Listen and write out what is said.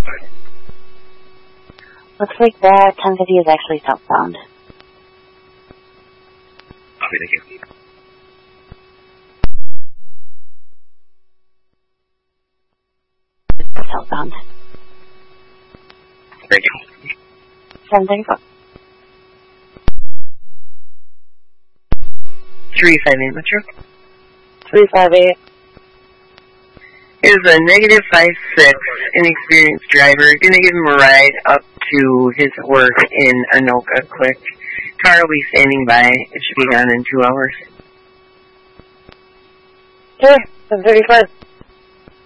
Looks like that 1050 is actually southbound. Copy, thank you. Southbound. Thank you. 734. 358 Metro. 358. Is a -56, inexperienced driver. Gonna give him a ride up to his work in Anoka quick. Car will be standing by. It should be gone in 2 hours. Sure, 734.